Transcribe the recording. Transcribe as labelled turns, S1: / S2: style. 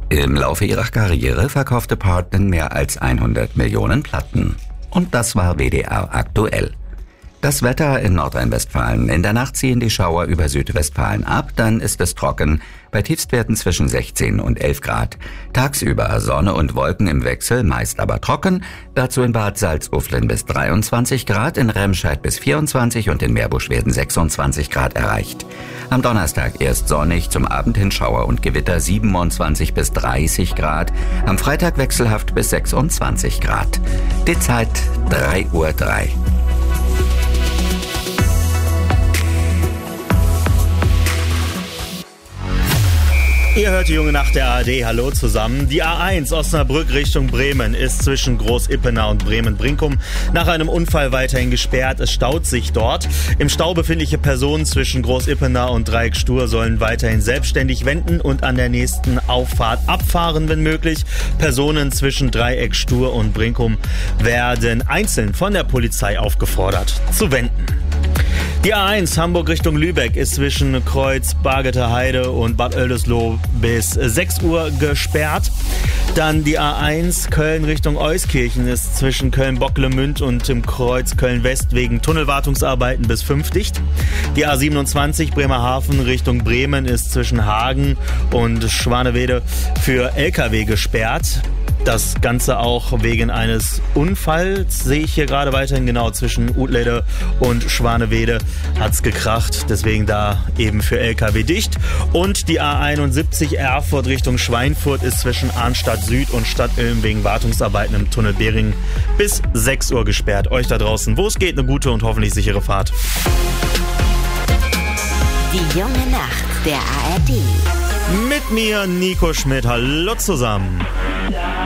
S1: Im Laufe ihrer Karriere verkaufte Partner mehr als 100 Millionen Platten. Und das war WDR aktuell. Das Wetter in Nordrhein-Westfalen. In der Nacht ziehen die Schauer über Südwestfalen ab, dann ist es trocken, bei Tiefstwerten zwischen 16 und 11 Grad. Tagsüber Sonne und Wolken im Wechsel, meist aber trocken, dazu in Bad Salzuflen bis 23 Grad, in Remscheid bis 24 und in Meerbusch werden 26 Grad erreicht. Am Donnerstag erst sonnig, zum Abend hin Schauer und Gewitter 27 bis 30 Grad, am Freitag wechselhaft bis 26 Grad. Die Zeit 3:03 Uhr.
S2: Ihr hört die Junge Nacht der ARD. Hallo zusammen. Die A1 Osnabrück Richtung Bremen ist zwischen Groß-Ippenau und Bremen-Brinkum nach einem Unfall weiterhin gesperrt. Es staut sich dort. Im Stau befindliche Personen zwischen Groß-Ippenau und Dreieck-Stur sollen weiterhin selbstständig wenden und an der nächsten Auffahrt abfahren, wenn möglich. Personen zwischen Dreieck-Stur und Brinkum werden einzeln von der Polizei aufgefordert zu wenden. Die A1 Hamburg Richtung Lübeck ist zwischen Kreuz Bargeter Heide und Bad Oeldesloe bis 6 Uhr gesperrt. Dann die A1 Köln Richtung Euskirchen ist zwischen Köln-Bocklemünd und dem Kreuz Köln-West wegen Tunnelwartungsarbeiten bis 5 dicht. Die A27 Bremerhaven Richtung Bremen ist zwischen Hagen und Schwanewede für LKW gesperrt. Das Ganze auch wegen eines Unfalls, sehe ich hier gerade weiterhin, genau zwischen Utlede und Schwanewede hat's gekracht, deswegen da eben für LKW dicht. Und die A71 Erfurt Richtung Schweinfurt ist zwischen Arnstadt Süd und Stadtilm wegen Wartungsarbeiten im Tunnel Bering bis 6 Uhr gesperrt. Euch da draußen, wo es geht, eine gute und hoffentlich sichere Fahrt.
S3: Die junge Nacht der ARD.
S2: Mit mir Nico Schmidt, hallo zusammen.